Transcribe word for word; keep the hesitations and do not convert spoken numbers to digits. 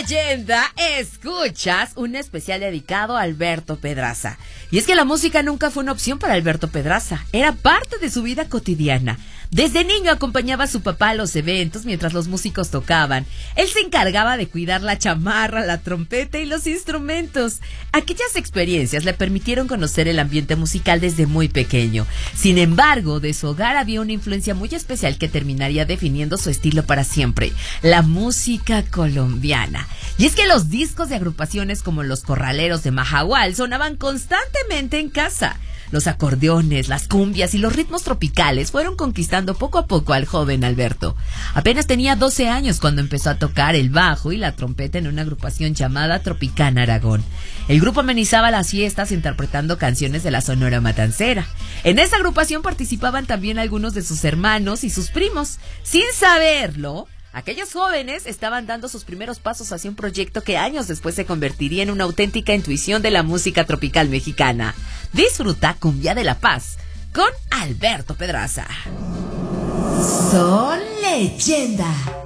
Leyenda, escuchas un especial dedicado a Alberto Pedraza. Y es que la música nunca fue una opción para Alberto Pedraza, era parte de su vida cotidiana. Desde niño acompañaba a su papá a los eventos mientras los músicos tocaban. Él se encargaba de cuidar la chamarra, la trompeta y los instrumentos. Aquellas experiencias le permitieron conocer el ambiente musical desde muy pequeño. Sin embargo, de su hogar había una influencia muy especial que terminaría definiendo su estilo para siempre: la música colombiana. Y es que los discos de agrupaciones como los Corraleros de Majagual sonaban constantemente en casa. Los acordeones, las cumbias y los ritmos tropicales fueron conquistando poco a poco al joven Alberto. Apenas tenía doce años cuando empezó a tocar el bajo y la trompeta en una agrupación llamada Tropicana Aragón. El grupo amenizaba las fiestas interpretando canciones de la Sonora Matancera. En esa agrupación participaban también algunos de sus hermanos y sus primos. Sin saberlo, aquellos jóvenes estaban dando sus primeros pasos hacia un proyecto que años después se convertiría en una auténtica intuición de la música tropical mexicana. Disfruta Cumbia de la Paz con Alberto Pedraza. Son Leyenda.